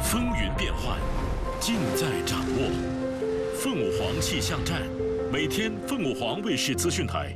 风云变幻，尽在掌握。凤舞凰气象站，每天凤舞凰卫视资讯台。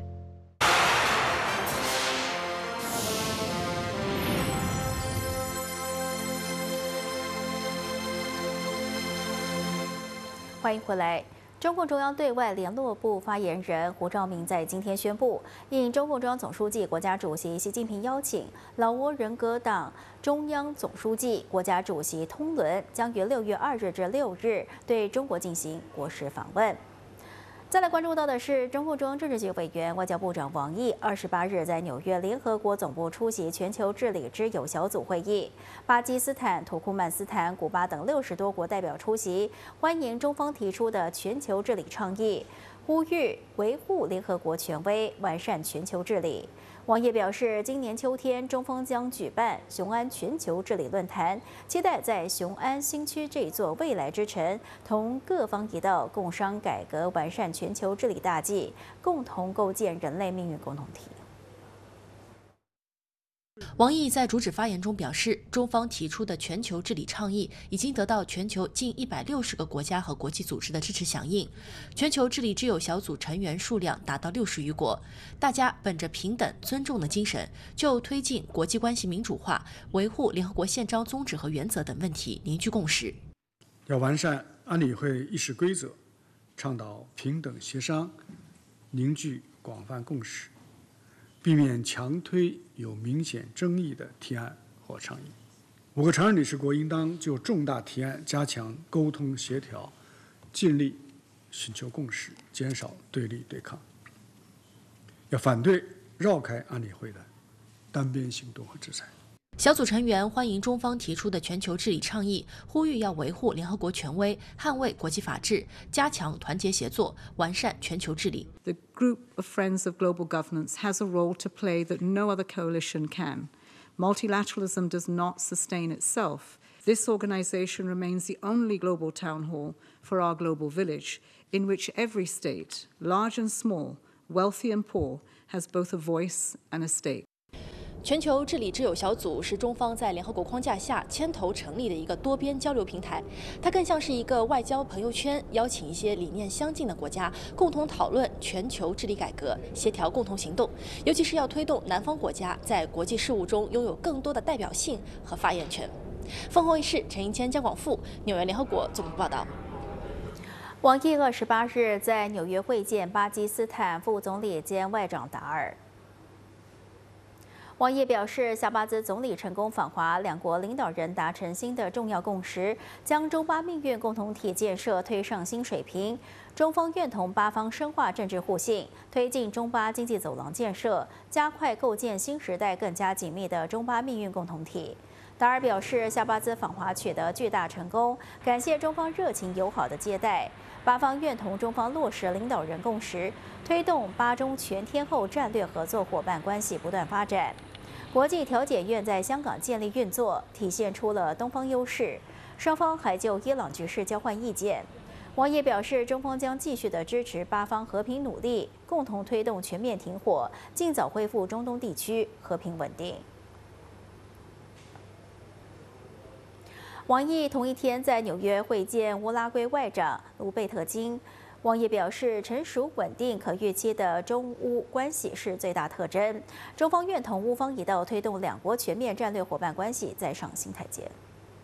欢迎回来。中共中央对外联络部发言人胡兆明在今天宣布，应中共中央总书记、国家主席习近平邀请，老挝人格党中央总书记、国家主席通伦将于6月2日至6日对中国进行国事访问。再来关注到的是，中共中央政治局委员、外交部长王毅28日在纽约联合国总部出席全球治理之友小组会议，巴基斯坦、土库曼斯坦、古巴等60多国代表出席，欢迎中方提出的全球治理倡议，呼吁维护联合国权威，完善全球治理。王毅表示，今年秋天中方将举办雄安全球治理论坛，期待在雄安新区这座未来之城，同各方一道共商改革完善全球治理大计，共同构建人类命运共同体。 王毅在主旨发言中表示，中方提出的全球治理倡议已经得到全球近160个国家和国际组织的支持响应，全球治理之友小组成员数量达到60余国，大家本着平等尊重的精神，就推进国际关系民主化、维护联合国宪章宗旨和原则等问题凝聚共识。 要完善安理会议事规则，倡导平等协商，凝聚广泛共识，避免强推有明显争议的提案或倡议。5个常任理事国应当就重大提案加强沟通协调，尽力寻求共识，减少对立对抗。要反对绕开安理会的单边行动和制裁。 小组成员欢迎中方提出的全球治理倡议，呼吁要维护联合国权威，捍卫国际法治，加强团结协作，完善全球治理。 The group of friends of global governance has a role to play that no other coalition can. Multilateralism does not sustain itself. This organization remains the only global town hall for our global village, in which every state, large and small, wealthy and poor, has both a voice and a stake. 全球治理之友小组是中方在联合国框架下牵头成立的一个多边交流平台，它更像是一个外交朋友圈，邀请一些理念相近的国家共同讨论全球治理改革，协调共同行动，尤其是要推动南方国家在国际事务中拥有更多的代表性和发言权。凤凰卫视陈英谦、姜广富，纽约联合国总部报道。 王毅28日在纽约会见巴基斯坦副总理兼外长达尔。王毅表示，夏巴兹总理成功访华，两国领导人达成新的重要共识，将中巴命运共同体建设推上新水平。中方愿同巴方深化政治互信，推进中巴经济走廊建设，加快构建新时代更加紧密的中巴命运共同体。达尔表示，夏巴兹访华取得巨大成功，感谢中方热情友好的接待。巴方愿同中方落实领导人共识，推动巴中全天候战略合作伙伴关系不断发展。国际调解院在香港建立运作，体现出了东方优势。双方还就伊朗局势交换意见。王毅表示，中方将继续的支持巴方和平努力，共同推动全面停火，尽早恢复中东地区和平稳定。王毅同一天在纽约会见乌拉圭外长卢贝特金。王毅表示，成熟、稳定、可预期的中乌关系是最大特征。中方愿同乌方一道推动两国全面战略伙伴关系再上新台阶。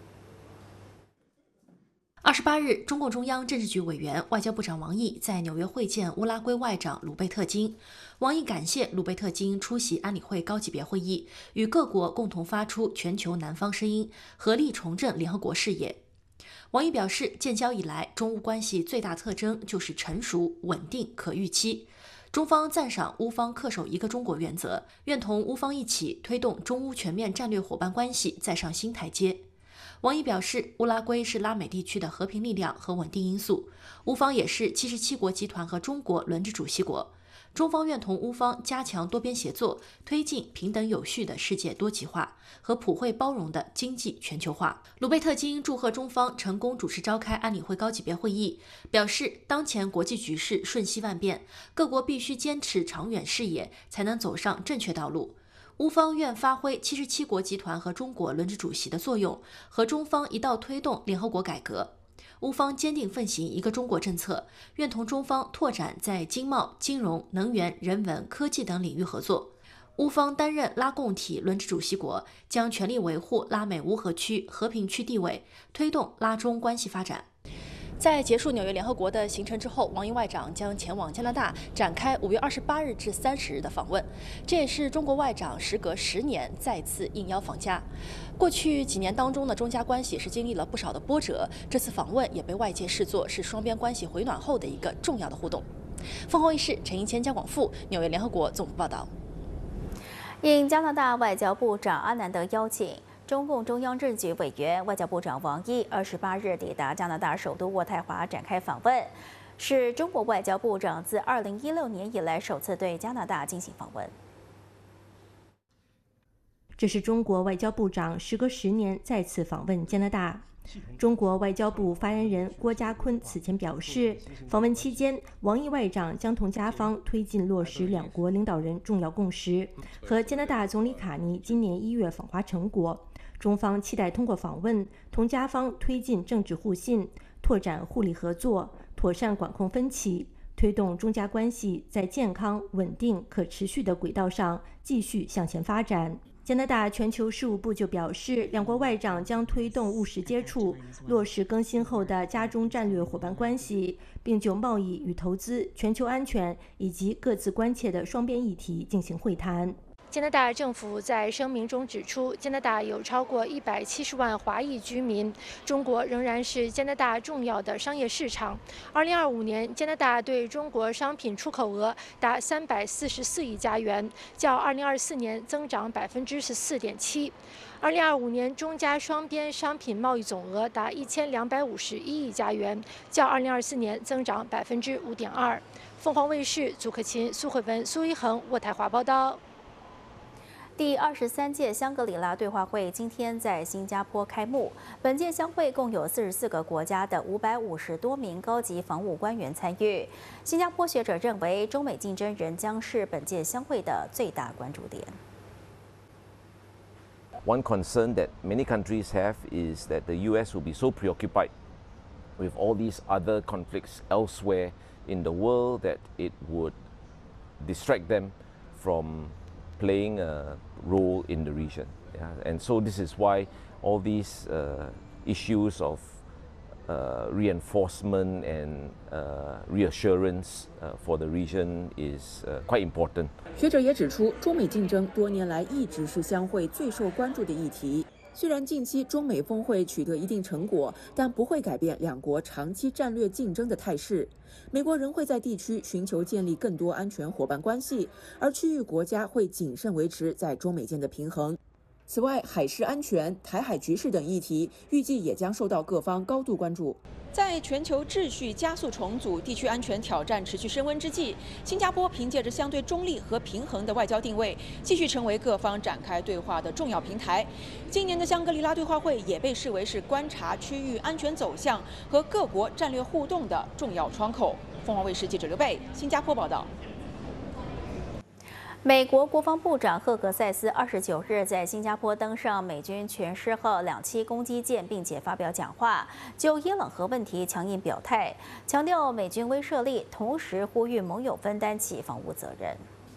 28日，中共中央政治局委员、外交部长王毅在纽约会见乌拉圭外长鲁贝特金。王毅感谢鲁贝特金出席安理会高级别会议，与各国共同发出全球南方声音，合力重振联合国视野。王毅表示，建交以来，中乌关系最大特征就是成熟、稳定、可预期。中方赞赏乌方恪守一个中国原则，愿同乌方一起推动中乌全面战略伙伴关系再上新台阶。王毅表示，乌拉圭是拉美地区的和平力量和稳定因素，乌方也是77国集团和中国轮值主席国。中方愿同乌方加强多边协作，推进平等有序的世界多极化和普惠包容的经济全球化。鲁贝特金祝贺中方成功主持召开安理会高级别会议，表示当前国际局势瞬息万变，各国必须坚持长远视野，才能走上正确道路。 乌方愿发挥77国集团和中国轮值主席的作用，和中方一道推动联合国改革。乌方坚定奉行一个中国政策，愿同中方拓展在经贸、金融、能源、人文、科技等领域合作。乌方担任拉共体轮值主席国，将全力维护拉美乌合区和平区地位，推动拉中关系发展。在结束纽约联合国的行程之后，王毅外长将前往加拿大，展开5月28日至30日的访问。这也是中国外长时隔10年再次应邀访加。过去几年当中呢，中加关系是经历了不少的波折，这次访问也被外界视作是双边关系回暖后的一个重要的互动。凤凰卫视陈英谦、江广富，纽约联合国总部报道。 应加拿大外交部长阿南德邀请，中共中央政治局委员、外交部长王毅28日抵达加拿大首都渥太华展开访问，是中国外交部长自2016年以来首次对加拿大进行访问。 这是中国外交部长时隔10年再次访问加拿大。中国外交部发言人郭家坤此前表示，访问期间，王毅外长将同加方推进落实两国领导人重要共识和加拿大总理卡尼今年1月访华成果。中方期待通过访问，同加方推进政治互信，拓展互利合作，妥善管控分歧，推动中加关系在健康、稳定、可持续的轨道上继续向前发展。加拿大全球事务部就表示，两国外长将推动务实接触，落实更新后的加中战略伙伴关系，并就贸易与投资、全球安全以及各自关切的双边议题进行会谈。 加拿大政府在声明中指出，加拿大有超过170万华裔居民，中国仍然是加拿大重要的商业市场。2025年，加拿大对中国商品出口额达344亿加元，较2024年增长14.7%。2025年，中加双边商品贸易总额达1251亿加元，较2024年增长5.2%。凤凰卫视祖克勤、苏慧文、苏一恒渥太华报道。 第23届香格里拉对话会今天在新加坡开幕。本届香会共有44个国家的550多名高级防务官员参与。新加坡学者认为，中美竞争仍将是本届香会的最大关注点。 One concern that many countries have is that the US will be so preoccupied with all these other conflicts elsewhere in the world that it would distract them from playing a role in the region. Yeah? And so this is why all these issues of reinforcement and reassurance for the region is quite important. 学者也指出，中美竞争多年来一直是香会最受关注的议题。虽然近期中美峰会取得一定成果，但不会改变两国长期战略竞争的态势。美国仍会在地区寻求建立更多安全伙伴关系，而区域国家会谨慎维持在中美间的平衡。此外，海事安全、台海局势等议题预计也将受到各方高度关注。在全球秩序加速重组、地区安全挑战持续升温之际，新加坡凭借着相对中立和平衡的外交定位，继续成为各方展开对话的重要平台。今年的香格里拉对话会也被视为是观察区域安全走向和各国战略互动的重要窗口。凤凰卫视记者刘贝，新加坡报道。 美国国防部长赫格塞斯29日在新加坡登上美军全狮号2栖攻击舰，并且发表讲话，就伊朗核问题强硬表态，强调美军威慑力，同时呼吁盟友分担起防务责任。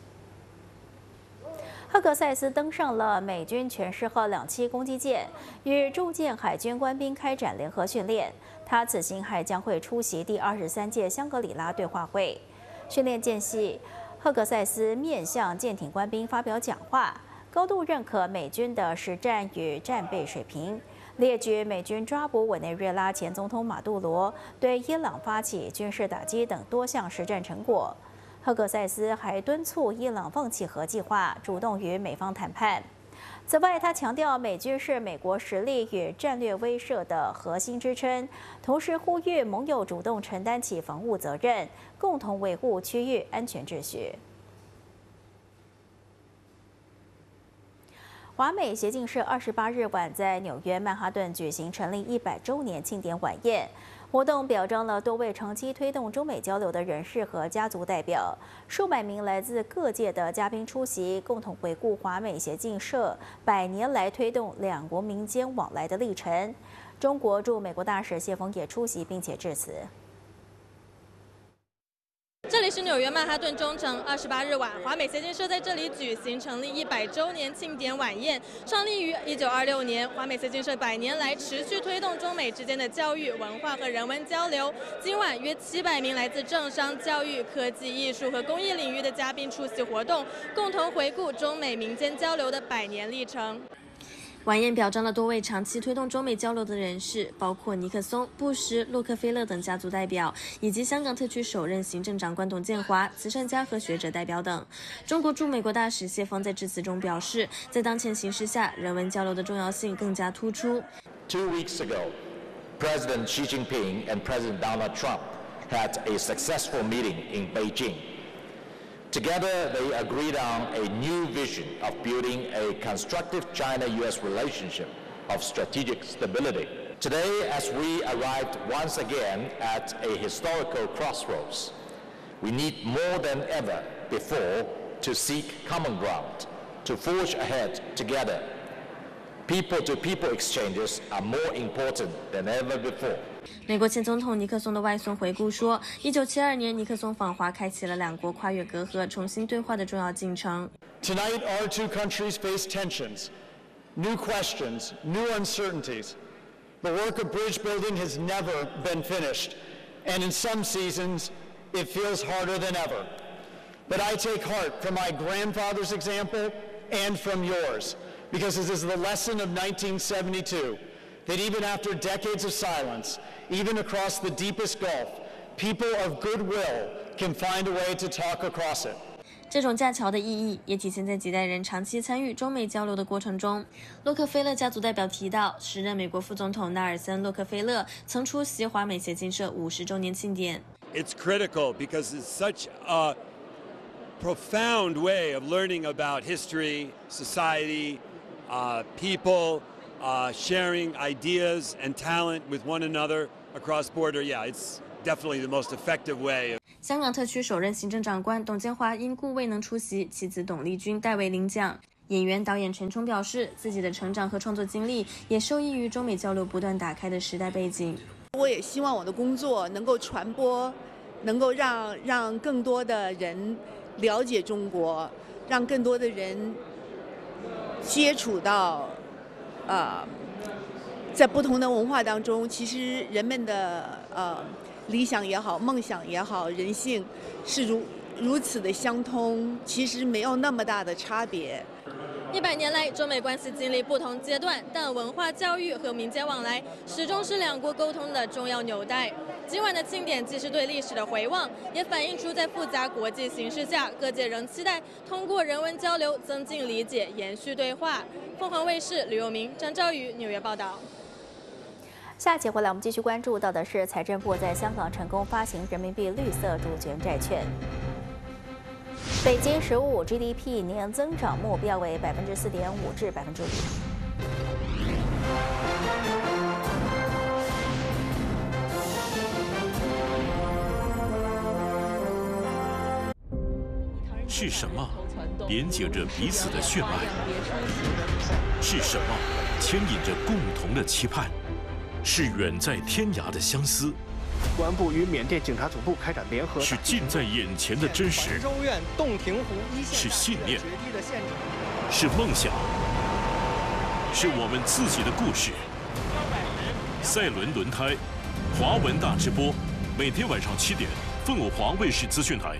赫格塞斯登上了美军全狮号2栖攻击舰，与驻舰海军官兵开展联合训练。他此行还将会出席第23届香格里拉对话会。训练间隙，赫格塞斯面向舰艇官兵发表讲话，高度认可美军的实战与战备水平，列举美军抓捕委内瑞拉前总统马杜罗、对伊朗发起军事打击等多项实战成果。赫格塞斯还敦促伊朗放弃核计划，主动与美方谈判。此外，他强调美军是美国实力与战略威慑的核心支撑，同时呼吁盟友主动承担起防务责任，共同维护区域安全秩序。华美协进社28日晚在纽约曼哈顿举行成立100周年庆典晚宴。 活动表彰了多位长期推动中美交流的人士和家族代表，数百名来自各界的嘉宾出席，共同回顾华美协进社100年来推动两国民间往来的历程。中国驻美国大使谢峰也出席并且致辞。 这里是纽约曼哈顿中城，28日晚，华美协进社在这里举行成立100周年庆典晚宴。创立于1926年，华美协进社100年来持续推动中美之间的教育、文化和人文交流。今晚约700名来自政商、教育、科技、艺术和公益领域的嘉宾出席活动，共同回顾中美民间交流的100年历程。 晚宴表彰了多位长期推动中美交流的人士，包括尼克松、布什、洛克菲勒等家族代表，以及香港特区首任行政长官董建华、慈善家和学者代表等。中国驻美国大使谢峰在致辞中表示，在当前形势下，人文交流的重要性更加突出。 2 weeks ago, President Xi Jinping and President Donald Trump had a successful meeting in Beijing. Together, they agreed on a new vision of building a constructive China-U.S. relationship of strategic stability. Today, as we arrived once again at a historical crossroads, we need more than ever before to seek common ground, to forge ahead together. People-to-people exchanges are more important than ever before. 美国前总统尼克松的外孙回顾说，1972年尼克松访华开启了两国跨越隔阂、重新对话的重要进程。 Tonight, our two countries face tensions, new questions, new uncertainties. The work of bridge building has never been finished, and in some seasons, it feels harder than ever. But I take heart from my grandfather's example and from yours, because this is the lesson of 1972. That even after decades of silence, even across the deepest gulf, people of goodwill can find a way to talk across it. 这种架桥的意义也体现在几代人长期参与中美交流的过程中。洛克菲勒家族代表提到，时任美国副总统纳尔森·洛克菲勒曾出席华美协进社50周年庆典。 It's critical because it's such a profound way of learning about history, society, people. Sharing ideas and talent with one another across border, yeah, it's definitely the most effective way. 香港特区首任行政长官董建华因故未能出席，妻子董丽君代为领奖。演员导演陈冲表示，自己的成长和创作经历也受益于中美交流不断打开的时代背景。 我也希望我的工作能够传播，能够让更多的人了解中国，让更多的人接触到。在不同的文化当中，其实人们的理想也好，梦想也好，人性是如此的相通，其实没有那么大的差别。 100年来，中美关系经历不同阶段，但文化教育和民间往来始终是两国沟通的重要纽带。今晚的庆典既是对历史的回望，也反映出在复杂国际形势下，各界仍期待通过人文交流增进理解、延续对话。凤凰卫视吕佑明、张兆宇纽约报道。 下期回来，我们继续关注到的是财政部在香港成功发行人民币绿色主权债券。北京15 GDP 年增长目标为4.5%至5%。 是什么连接着彼此的血脉？是什么牵引着共同的期盼？是远在天涯的相思。 公安部与缅甸警察总部开展联合。 是近在眼前的真实。 州院洞庭湖一线。 是信念。是梦想。是我们自己的故事。赛伦轮胎，华文大直播，每天晚上7点，凤舞华卫视资讯台。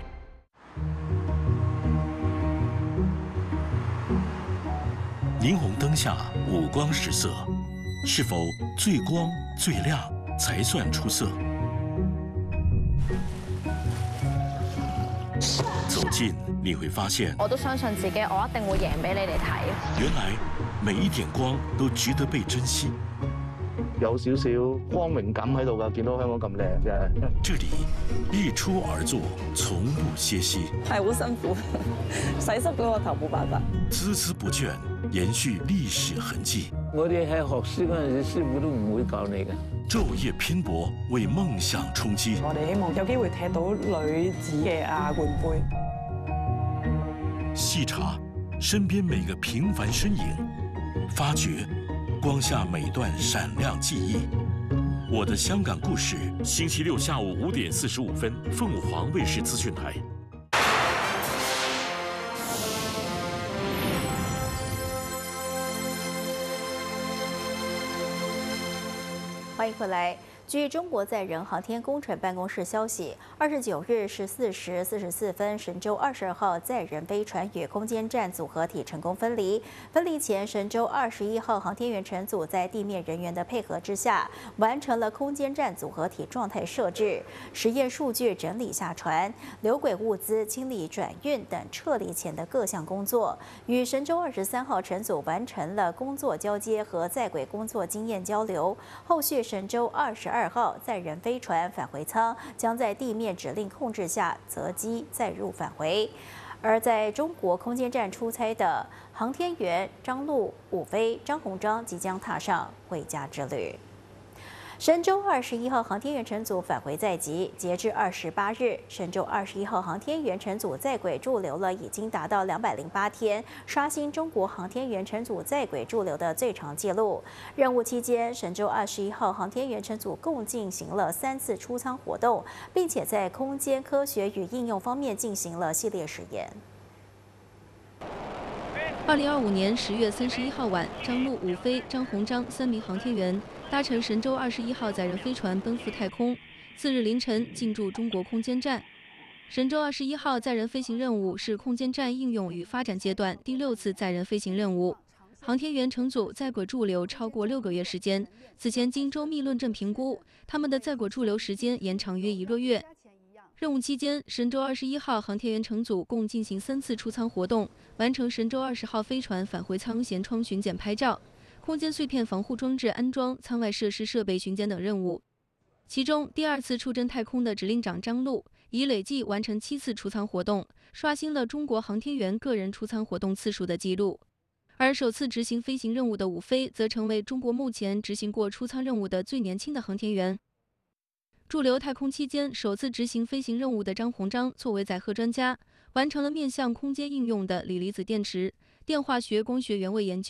霓虹灯下五光十色，是否最光最亮才算出色？走近你会发现， 我都相信自己，我一定會贏俾你哋睇。 原來每一點光都值得被珍惜。 有少少光榮感喺度㗎，見到香港咁靚嘅。 這裡日出而作，從不歇息。 係好辛苦，洗濕咗個頭冇辦法。 孜孜不倦，延續歷史痕跡。 我哋喺學書嗰陣時，師傅都唔會教你嘅。 晝夜拼搏，為夢想衝擊。 我哋希望有機會踢到女子嘅亞冠杯。 細查身邊每個平凡身影，發掘光下每段閃亮記憶。我的香港故事，星期六下午5點45分，鳳凰衛視資訊台。 欢迎回来。据中国载人航天工程办公室消息，29日14时44分，神舟22号载人飞船与空间站组合体成功分离。分离前，神舟21号航天员乘组在地面人员的配合之下，完成了空间站组合体状态设置、实验数据整理下传、留轨物资清理转运等撤离前的各项工作，与神舟23号乘组完成了工作交接和在轨工作经验交流。后续神舟22号载人飞船返回舱将在地面指令控制下择机载入返回。而在中国空间站出差的航天员张陆、伍飞、张鸿章即将踏上回家之旅。神舟21号航天员乘组返回在即，截至28日，神舟21号航天员乘组在轨驻留了已经达到208天，刷新中国航天员乘组在轨驻留的最长纪录。任务期间，神舟21号航天员乘组共进行了3次出舱活动，并且在空间科学与应用方面进行了系列实验。 2025年10月31号晚，张陆、伍飞、张鸿章3名航天员搭乘神舟21号载人飞船奔赴太空。次日凌晨进驻中国空间站。神舟21号载人飞行任务是空间站应用与发展阶段第6次载人飞行任务。航天员乘组在轨驻留超过6个月时间。此前经周密论证评估，他们的在轨驻留时间延长约1个月。任务期间，神舟21号航天员乘组共进行3次出舱活动，完成神舟20号飞船返回舱舷窗巡检拍照、空间碎片防护装置安装、舱外设施设备巡检等任务。其中，第2次出征太空的指令长张陆已累计完成7次出舱活动，刷新了中国航天员个人出舱活动次数的记录。而首次执行飞行任务的伍飞，则成为中国目前执行过出舱任务的最年轻的航天员。驻留太空期间，首次执行飞行任务的张鸿章作为载荷专家，完成了面向空间应用的锂离子电池、电化学光学原位研究。